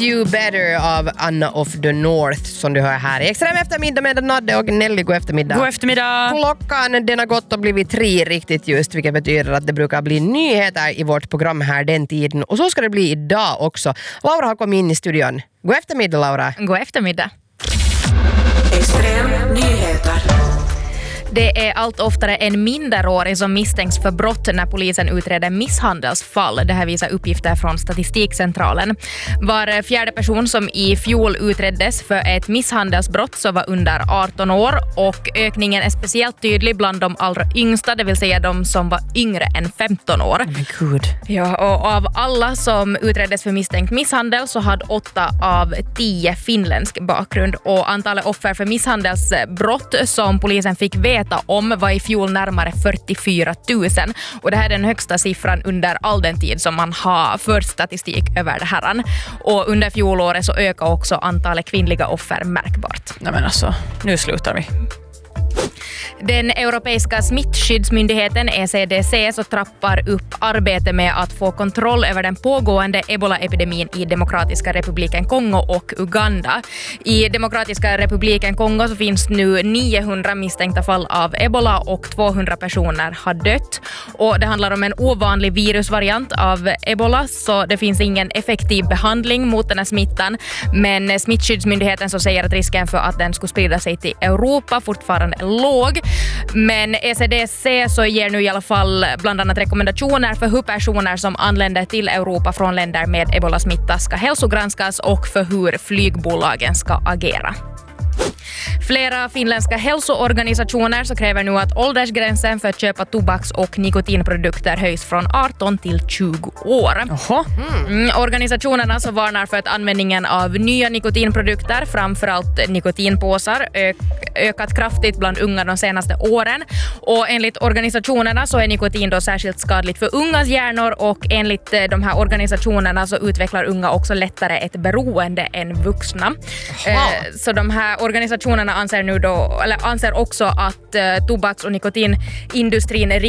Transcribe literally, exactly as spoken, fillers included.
You Better av Anna of the North som du hör här i Extrem eftermiddag med Nadde och Nelly. God eftermiddag. God eftermiddag. Klockan den har gått och blivit tre riktigt just, vilket betyder att det brukar bli nyheter i vårt program här den tiden. Och så ska det bli idag också. Laura har kommit in i studion. God eftermiddag, Laura. God eftermiddag. Extrem nyheter. Det är allt oftare en minderårig som misstänks för brott när polisen utreder misshandelsfall. Det här visar uppgifter från Statistikcentralen. Var fjärde person som i fjol utreddes för ett misshandelsbrott så var under arton år, och ökningen är speciellt tydlig bland de allra yngsta, det vill säga de som var yngre än femton år. Men gud. Ja, och av alla som utreddes för misstänkt misshandel så hade åtta av tio finländsk bakgrund, och antalet offer för misshandelsbrott som polisen fick veta om var i fjol närmare fyrtiofyra tusen, och det här är den högsta siffran under all den tid som man har fört statistik över det här. Och under fjolåret så ökar också antalet kvinnliga offer märkbart. Nej men alltså, nu slutar vi. Den europeiska smittskyddsmyndigheten E C D C så trappar upp arbete med att få kontroll över den pågående Ebola-epidemin i Demokratiska republiken Kongo och Uganda. I Demokratiska republiken Kongo så finns nu niohundra misstänkta fall av Ebola och tvåhundra personer har dött. Och det handlar om en ovanlig virusvariant av Ebola, så det finns ingen effektiv behandling mot den här smittan. Men smittskyddsmyndigheten så säger att risken för att den skulle sprida sig till Europa fortfarande är låg. Men E C D C så ger nu i alla fall bland annat rekommendationer för hur personer som anländer till Europa från länder med ebola-smitta ska hälsogranskas och för hur flygbolagen ska agera. Flera finländska hälsoorganisationer så kräver nu att åldersgränsen för att köpa tobaks- och nikotinprodukter höjs från arton till tjugo år. Jaha. Mm, organisationerna så varnar för att användningen av nya nikotinprodukter, framförallt nikotinpåsar, ök- ökat kraftigt bland unga de senaste åren. Och enligt organisationerna så är nikotin då särskilt skadligt för ungas hjärnor, och enligt de här organisationerna så utvecklar unga också lättare ett beroende än vuxna. Eh, så de här organisationerna anser nu då, eller anser också att eh, tobaks- och nikotinindustrin